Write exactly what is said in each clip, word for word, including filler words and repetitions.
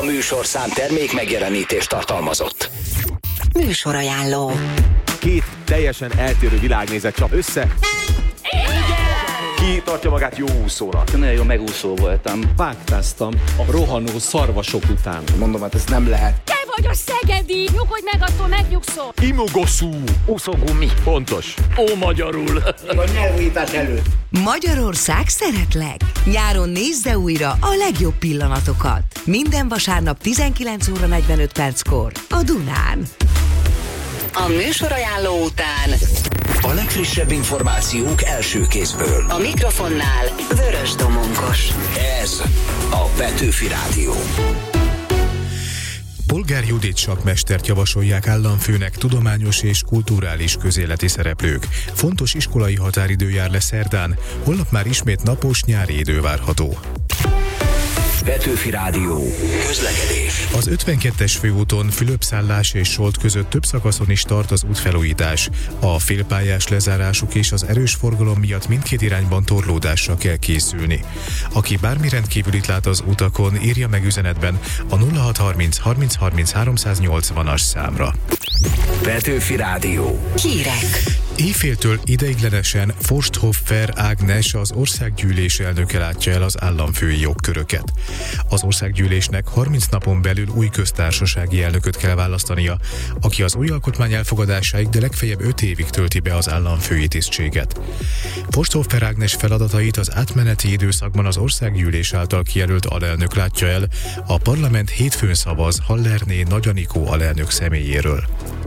A műsorszám termék megjelenítést tartalmazott. Műsorajánló. Két teljesen eltérő világnézet csap össze. Ki tartja magát jó úszónak? Nagyon jó megúszó voltam. Vágtáztam a rohanó szarvasok után. Mondom, hát ez nem lehet. Te vagy a szegedi! Nyugodj meg, attól megnyugszol! Imogoszú. Úszógumi. Pontos. Ó, magyarul. A nyelvújítás előtt. Magyarország szeretlek. Nyáron nézze újra a legjobb pillanatokat. Minden vasárnap tizenkilenc óra negyvenöt perckor a Dunán. A műsorajánló után A legfrissebb információk első kézből. a mikrofonnál Vörös Domonkos. Ez a Petőfi Rádió. Polgár Judit sakkmestert javasolják államfőnek tudományos és kulturális közéleti szereplők. Fontos iskolai határidő jár le szerdán, holnap már ismét napos nyári idő várható. Petőfi Rádió. Közlekedés. Az ötvenkettes főúton Fülöp-Szállás és Solt között több szakaszon is tart az útfelújítás. A félpályás lezárások és az erős forgalom miatt mindkét irányban torlódásra kell készülni. Aki bármi rendkívülit lát az utakon, írja meg üzenetben a nulla hat harminc harminc harminc háromszáznyolcvanas számra. Petőfi Rádió. Hírek. Éjféltől ideiglenesen Forsthoffer Ágnes, az országgyűlés elnöke látja el az államfői jogköröket. Az országgyűlésnek harminc napon belül új köztársasági elnököt kell választania, aki az új alkotmány elfogadásáig, de legfeljebb öt évig tölti be az államfői tisztséget. Forsthoffer Ágnes feladatait az átmeneti időszakban az országgyűlés által kijelölt alelnök látja el, a parlament hétfőn szavaz Hallerné Nagy Anikó alelnök személyéről.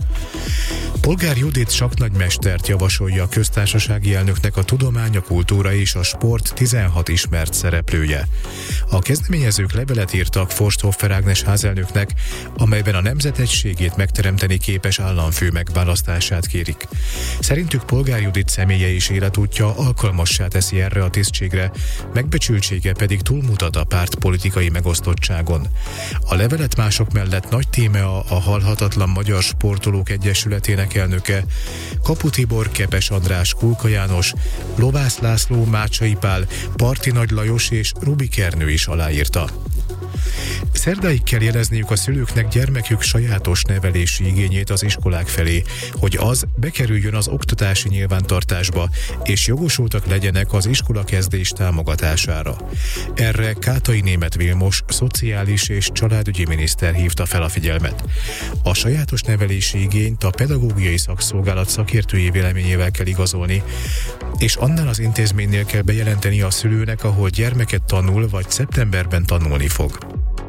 Polgár Judit sakknagymestert javasolja a köztársasági elnöknek a tudomány, a kultúra és a sport tizenhat ismert szereplője. A kezdeményezők levelet írtak Forsthoffer Ágnes házelnöknek, amelyben a nemzet egységét megteremteni képes államfő megválasztását kérik. Szerintük Polgár Judit személye és életútja alkalmassá teszi erre a tisztségre, megbecsültsége pedig túlmutat a párt politikai megosztottságon. A levelet mások mellett Nagy Tímea, a Halhatatlan Magyar Sportolók Egyesületének elnöke, Kapu Tibor, Kepes András, Kulka János, Lovász László, Mácsai Pál, Parti Nagy Lajos és Rubik Ernő is aláírta. Szerdáig kell jelezniük a szülőknek gyermekük sajátos nevelési igényét az iskolák felé, hogy az bekerüljön az oktatási nyilvántartásba, és jogosultak legyenek az iskolakezdés támogatására. Erre Kátai Németh Vilmos, szociális és családügyi miniszter hívta fel a figyelmet. A sajátos nevelési igényt a pedagógiai szakszolgálat szakértői véleményével kell igazolni, és annál az intézménynél kell bejelenteni a szülőnek, ahol gyermeket tanul, vagy szeptemberben tanulni fog.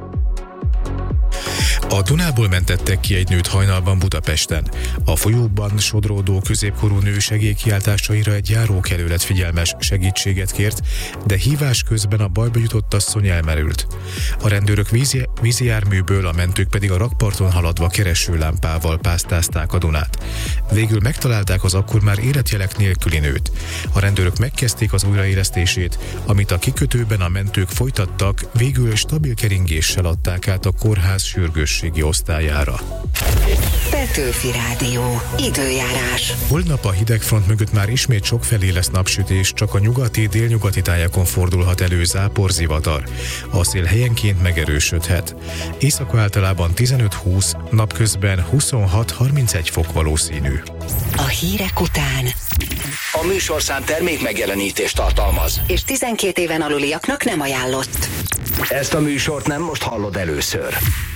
A Dunából mentettek ki egy nőt hajnalban Budapesten. A folyóban sodródó középkorú nő segélykiáltásaira egy járókelő lett figyelmes, segítséget kért, de hívás közben a bajba jutott asszony elmerült. A rendőrök vízi, vízi járműből, a mentők pedig a rakparton haladva keresőlámpával pásztázták a Dunát. Végül megtalálták az akkor már életjelek nélküli nőt. A rendőrök megkezdték az újraélesztését, amit a kikötőben a mentők folytattak, végül stabil keringéssel adták át a kórház sürgősségi osztályára. Petőfi Rádió. Időjárás. Holnap a hidegfront mögött már ismét sokfelé lesz napsütés, csak a nyugati, délnyugati tájakon fordulhat elő záporzivatar. A szél helyenként megerősödhet. Éjszaka általában tizenöt-húsz, napközben huszonhat harmincegy fok valószínű. A hírek után A műsorszám termék megjelenítést tartalmaz. és tizenkét éven aluliaknak nem ajánlott. Ezt a műsort nem most hallod először.